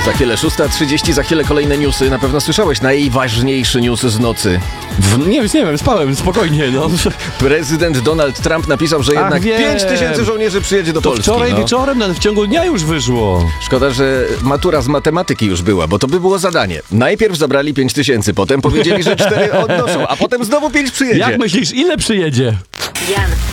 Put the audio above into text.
Za chwilę 6:30, za chwilę kolejne newsy. Na pewno słyszałeś najważniejszy news z nocy. Nie wiem, spałem, spokojnie. No. Prezydent Donald Trump napisał, że jednak wiem. 5000 żołnierzy przyjedzie do To Polski. wczoraj wieczorem, nawet w ciągu dnia już wyszło. Szkoda, że matura z matematyki już była, bo to by było zadanie. Najpierw zabrali 5000, potem powiedzieli, że 4 odnoszą, a potem znowu 5 przyjedzie. Jak myślisz, ile przyjedzie? Jan.